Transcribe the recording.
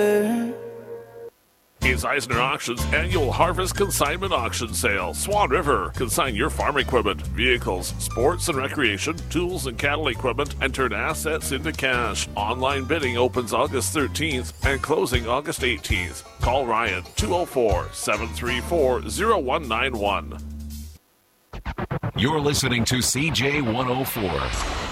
It's Eisner Auctions annual Harvest Consignment Auction Sale. Swan River. Consign your farm equipment, vehicles, sports and recreation, tools and cattle equipment, and turn assets into cash. Online bidding opens August 13th and closing August 18th. Call Ryan, 204-734-0191. You're listening to CJ 104.